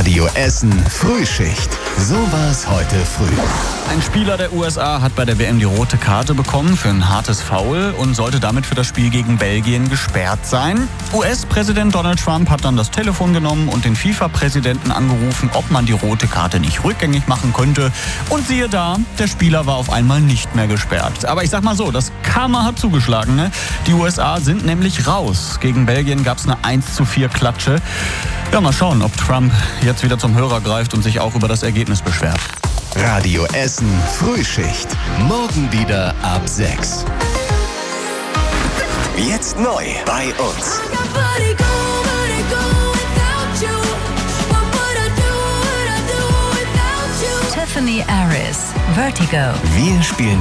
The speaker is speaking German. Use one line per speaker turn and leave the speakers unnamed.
Radio Essen Frühschicht. So war's heute früh.
Ein Spieler der USA hat bei der WM die rote Karte bekommen für ein hartes Foul und sollte damit für das Spiel gegen Belgien gesperrt sein. US-Präsident Donald Trump hat dann das Telefon genommen und den FIFA-Präsidenten angerufen, ob man die rote Karte nicht rückgängig machen könnte. Und siehe da, der Spieler war auf einmal nicht mehr gesperrt. Aber ich sag mal so, das Karma hat zugeschlagen, ne? Die USA sind nämlich raus. Gegen Belgien gab's eine 1:4 Klatsche. Ja, mal schauen, ob Trump jetzt wieder zum Hörer greift und sich auch über das Ergebnis beschwert.
Radio Essen Frühschicht. Morgen wieder ab 6. Jetzt neu bei uns.
Tiffany Aris, Vertigo.
Wir spielen